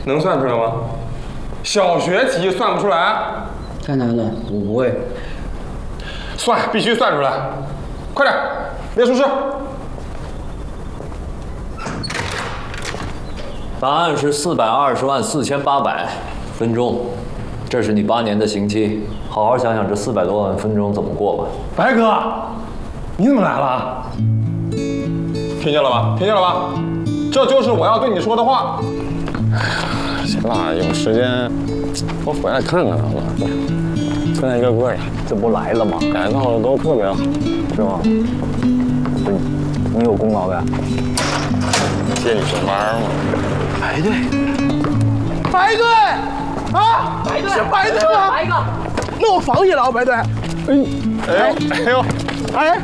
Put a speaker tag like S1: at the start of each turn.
S1: 能算出来吗？小学题算不出来？
S2: 太难了，我不会。
S1: 算，必须算出来！快点，列出式。
S3: 答案是420.4800分钟。这是你8年的刑期，好好想想这400多万分钟怎么过吧。
S1: 白哥，你怎么来了？听见了吧？听见了吧？这就是我要对你说的话。
S4: 行了，有时间我回来看看他们。现在一个个的，
S3: 这不来了吗？
S4: 改造的都特别好，
S3: 是吗？你有功劳呗？
S4: 借你上班嘛。
S3: 排队，
S5: 排队啊！排队是排队吗？
S6: 来一个。
S5: 那我防你了，排队。
S4: 哎呦，
S5: 哎，